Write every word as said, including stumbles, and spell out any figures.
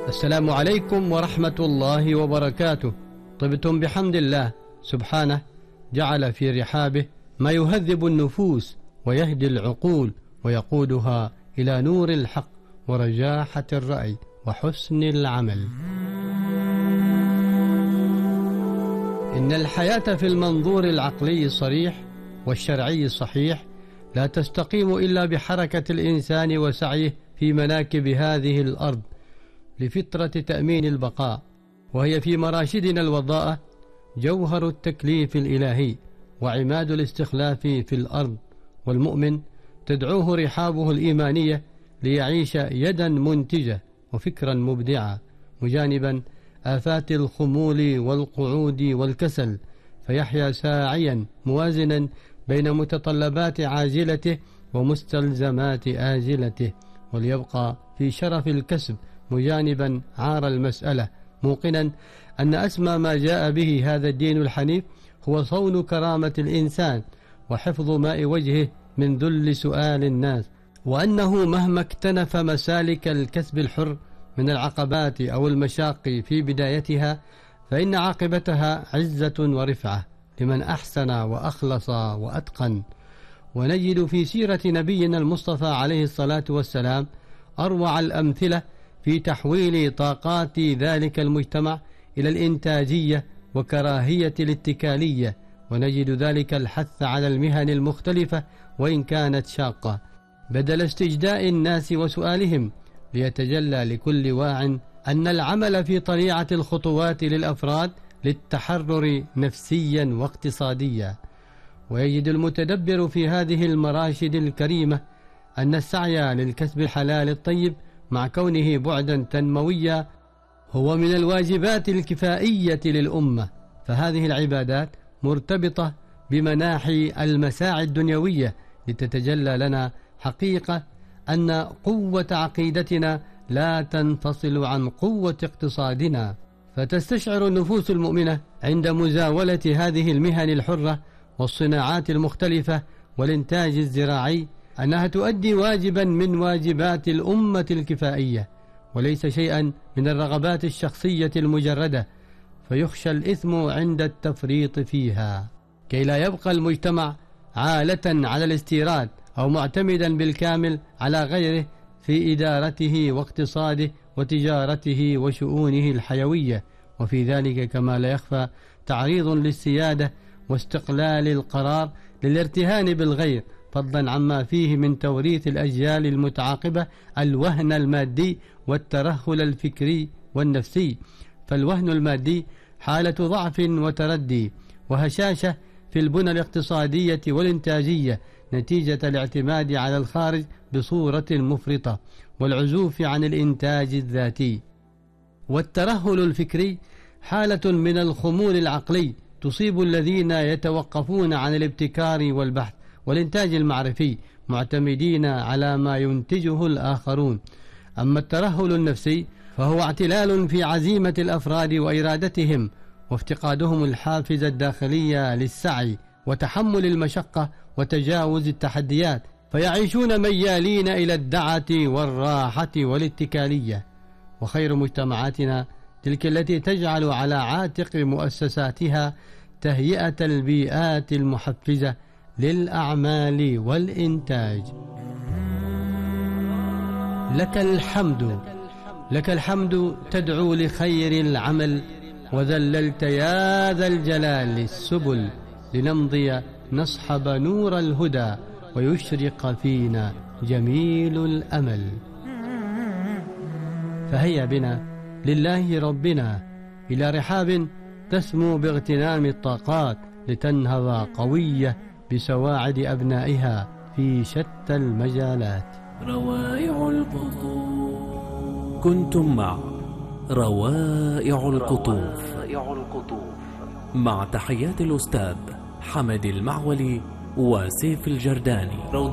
السلام عليكم ورحمة الله وبركاته. طبتم بحمد الله سبحانه، جعل في رحابه ما يهذب النفوس ويهدي العقول ويقودها إلى نور الحق ورجاحة الرأي وحسن العمل. إن الحياة في المنظور العقلي الصريح والشرعي الصحيح لا تستقيم إلا بحركة الإنسان وسعيه في مناكب هذه الأرض لفطرة تأمين البقاء، وهي في مراشدنا الوضاءة جوهر التكليف الإلهي وعماد الاستخلاف في الأرض، والمؤمن تدعوه رحابه الإيمانية ليعيش يدا منتجة وفكرا مبدعا، مجانبا آفات الخمول والقعود والكسل، فيحيا ساعيا موازنا بين متطلبات عاجلته ومستلزمات آجلته، وليبقى في شرف الكسب مجانبا عار المسألة، موقنا أن أسمى ما جاء به هذا الدين الحنيف هو صون كرامة الإنسان وحفظ ماء وجهه من ذل سؤال الناس، وأنه مهما اكتنف مسالك الكسب الحر من العقبات أو المشاق في بدايتها فإن عاقبتها عزة ورفعة لمن أحسن وأخلص وأتقن. ونجد في سيرة نبينا المصطفى عليه الصلاة والسلام أروع الأمثلة في تحويل طاقات ذلك المجتمع إلى الإنتاجية وكراهية الاتكالية، ونجد ذلك الحث على المهن المختلفة وإن كانت شاقة بدل استجداء الناس وسؤالهم، ليتجلى لكل واع أن العمل في طليعة الخطوات للأفراد للتحرر نفسيا واقتصاديا. ويجد المتدبر في هذه المراشد الكريمة أن السعي للكسب الحلال الطيب مع كونه بعدا تنمويا هو من الواجبات الكفائية للأمة، فهذه العبادات مرتبطة بمناحي المساعي الدنيوية لتتجلى لنا حقيقة أن قوة عقيدتنا لا تنفصل عن قوة اقتصادنا، فتستشعر النفوس المؤمنة عند مزاولة هذه المهن الحرة والصناعات المختلفة والإنتاج الزراعي أنها تؤدي واجبا من واجبات الأمة الكفائية وليس شيئا من الرغبات الشخصية المجردة، فيخشى الإثم عند التفريط فيها كي لا يبقى المجتمع عالة على الاستيراد أو معتمدا بالكامل على غيره في إدارته واقتصاده وتجارته وشؤونه الحيوية، وفي ذلك كما لا يخفى تعريض للسيادة واستقلال القرار للارتهان بالغير، فضلا عما فيه من توريث الأجيال المتعاقبة الوهن المادي والترهل الفكري والنفسي. فالوهن المادي حالة ضعف وتردي وهشاشة في البنى الاقتصادية والإنتاجية نتيجة الاعتماد على الخارج بصورة مفرطة والعزوف عن الإنتاج الذاتي. والترهل الفكري حالة من الخمول العقلي تصيب الذين يتوقفون عن الابتكار والبحث والإنتاج المعرفي معتمدين على ما ينتجه الآخرون. أما الترهل النفسي فهو اعتلال في عزيمة الأفراد وإرادتهم وافتقادهم الحافز الداخلية للسعي وتحمل المشقة وتجاوز التحديات، فيعيشون ميالين إلى الدعة والراحة والاتكالية. وخير مجتمعاتنا تلك التي تجعل على عاتق مؤسساتها تهيئة البيئات المحفزة للأعمال والإنتاج. لك الحمد، لك الحمد تدعو لخير العمل، وذللت يا ذا الجلال السبل لنمضي نصحب نور الهدى ويشرق فينا جميل الأمل. فهيا بنا لله ربنا إلى رحاب تسمو باغتنام الطاقات لتنهض قوية بسواعد أبنائها في شتى المجالات. روائع القطوف. كنتم مع روائع القطوف مع تحيات الأستاذ حمد المعولي وسيف الجرداني.